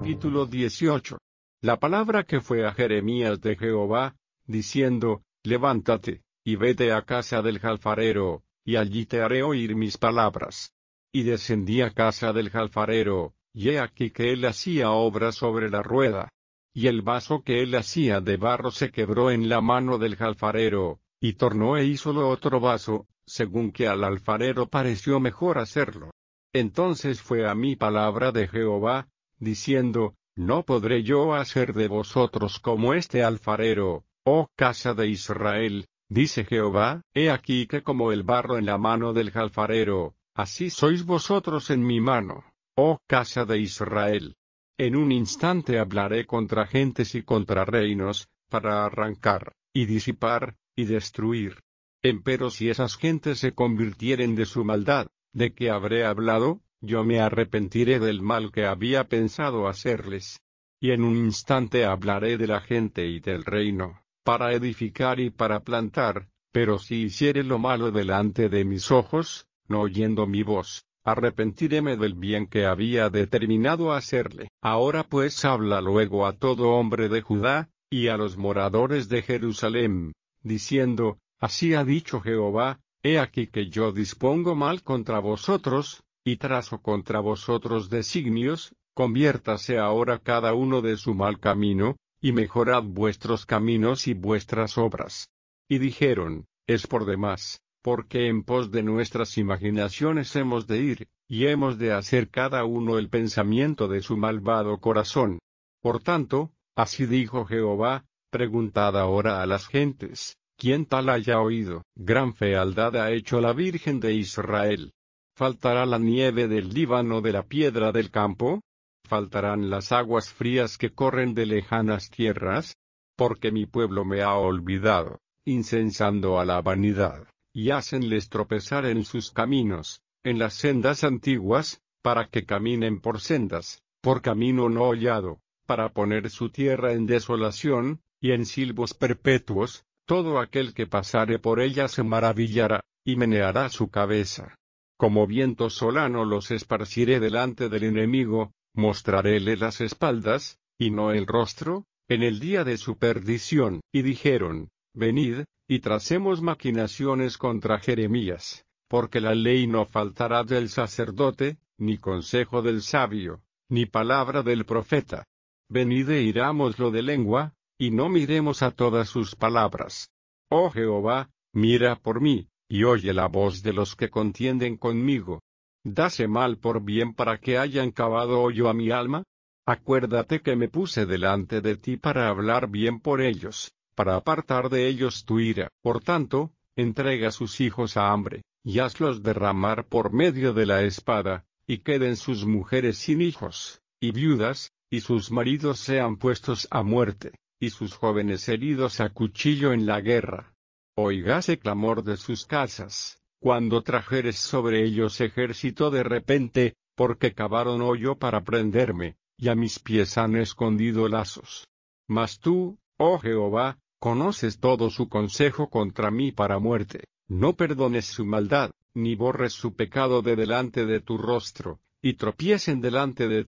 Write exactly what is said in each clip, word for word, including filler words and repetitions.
Capítulo dieciocho. La palabra que fue a Jeremías de Jehová, diciendo, Levántate, y vete a casa del alfarero, y allí te haré oír mis palabras. Y descendí a casa del alfarero, y he aquí que él hacía obra sobre la rueda. Y el vaso que él hacía de barro se quebró en la mano del alfarero, y tornó e hízolo otro vaso, según que al alfarero pareció mejor hacerlo. Entonces fue a mí palabra de Jehová, diciendo, No podré yo hacer de vosotros como este alfarero, oh casa de Israel, dice Jehová, he aquí que como el barro en la mano del alfarero, así sois vosotros en mi mano, oh casa de Israel. En un instante hablaré contra gentes y contra reinos, para arrancar, y disipar, y destruir. Empero si esas gentes se convirtieren de su maldad, ¿de qué habré hablado? Yo me arrepentiré del mal que había pensado hacerles. Y en un instante hablaré de la gente y del reino, para edificar y para plantar, pero si hiciere lo malo delante de mis ojos, no oyendo mi voz, arrepentiréme del bien que había determinado hacerle. Ahora pues habla luego a todo hombre de Judá, y a los moradores de Jerusalem, diciendo, Así ha dicho Jehová, he aquí que yo dispongo mal contra vosotros, y trazo contra vosotros designios, conviértase ahora cada uno de su mal camino, y mejorad vuestros caminos y vuestras obras. Y dijeron, es por demás, porque en pos de nuestras imaginaciones hemos de ir, y hemos de hacer cada uno el pensamiento de su malvado corazón. Por tanto, así dijo Jehová, preguntad ahora a las gentes, ¿quién tal haya oído? Gran fealdad ha hecho la Virgen de Israel. ¿Faltará la nieve del Líbano de la piedra del campo? ¿Faltarán las aguas frías que corren de lejanas tierras? Porque mi pueblo me ha olvidado, incensando a la vanidad, y hacenles tropezar en sus caminos, en las sendas antiguas, para que caminen por sendas, por camino no hollado, para poner su tierra en desolación, y en silbos perpetuos. Todo aquel que pasare por ella se maravillará, y meneará su cabeza. Como viento solano los esparciré delante del enemigo, mostraréle las espaldas, y no el rostro, en el día de su perdición. Y dijeron, Venid, y tracemos maquinaciones contra Jeremías, porque la ley no faltará del sacerdote, ni consejo del sabio, ni palabra del profeta. Venid e irámoslo de lengua, y no miremos a todas sus palabras. Oh Jehová, mira por mí, y oye la voz de los que contienden conmigo. Dase mal por bien para que hayan cavado hoyo a mi alma. Acuérdate que me puse delante de ti para hablar bien por ellos, para apartar de ellos tu ira. Por tanto, entrega sus hijos a hambre, y hazlos derramar por medio de la espada, y queden sus mujeres sin hijos, y viudas, y sus maridos sean puestos a muerte, y sus jóvenes heridos a cuchillo en la guerra. Oígase clamor de sus casas, cuando trajeres sobre ellos ejército de repente, porque cavaron hoyo para prenderme, y a mis pies han escondido lazos. Mas tú, oh Jehová, conoces todo su consejo contra mí para muerte, no perdones su maldad, ni borres su pecado de delante de tu rostro, y tropiecen delante de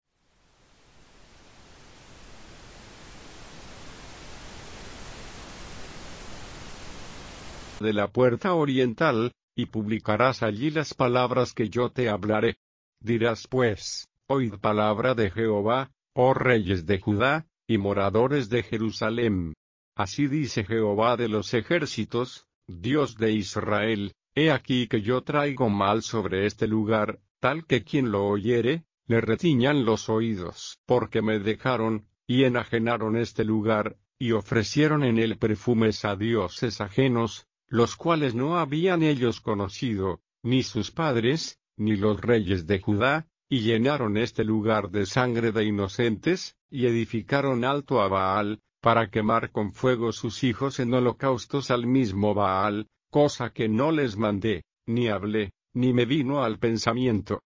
de la puerta oriental, y publicarás allí las palabras que yo te hablaré. Dirás pues, oíd palabra de Jehová, oh reyes de Judá, y moradores de Jerusalem. Así dice Jehová de los ejércitos, Dios de Israel, he aquí que yo traigo mal sobre este lugar, tal que quien lo oyere, le retiñan los oídos, porque me dejaron, y enajenaron este lugar, y ofrecieron en él perfumes a dioses ajenos, los cuales no habían ellos conocido, ni sus padres, ni los reyes de Judá, y llenaron este lugar de sangre de inocentes, y edificaron alto a Baal, para quemar con fuego sus hijos en holocaustos al mismo Baal, cosa que no les mandé, ni hablé, ni me vino al pensamiento.